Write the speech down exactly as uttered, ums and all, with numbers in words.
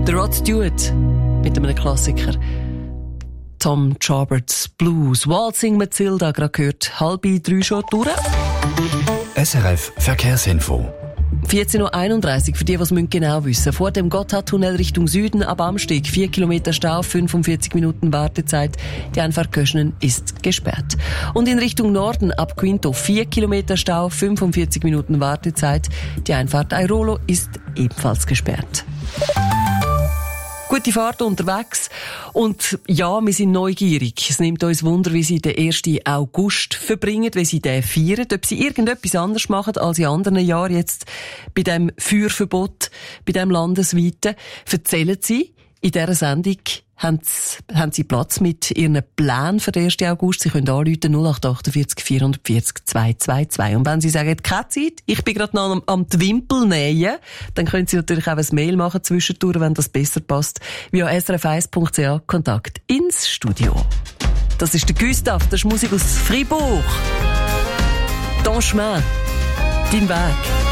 Der Rod Stewart mit einem Klassiker. Tom Jarbert's Blues. Waltzing Matilda, gerade gehört. Halbe drei schon durch. S R F Verkehrsinfo. vierzehn Uhr einunddreißig, für die, was müssen genau wissen. Vor dem Gotthardtunnel Richtung Süden ab Amsteg. vier Kilometer Stau, fünfundvierzig Minuten Wartezeit. Die Einfahrt Köschnen ist gesperrt. Und in Richtung Norden ab Quinto vier Kilometer Stau, fünfundvierzig Minuten Wartezeit. Die Einfahrt Airolo ist ebenfalls gesperrt. Gute Fahrt unterwegs. Und ja, wir sind neugierig. Es nimmt uns Wunder, wie Sie den ersten August verbringen, wie Sie den feiern, ob Sie irgendetwas anderes machen als in anderen Jahren jetzt bei dem Feuerverbot, bei dem landesweiten. Erzählen Sie in dieser Sendung, haben Sie, haben Sie Platz mit Ihren Plänen für den ersten August? Sie können anrufen null acht achtundvierzig vierundvierzig zweihundertzweiundzwanzig. Und wenn Sie sagen, keine Zeit, ich bin gerade noch am, am die Wimpel nähen, dann können Sie natürlich auch ein Mail machen zwischendurch, wenn das besser passt, via s r f eins punkt c h Kontakt ins Studio. Das ist der Gustav, das ist Musik aus Fribourg. Ton chemin, dein Weg.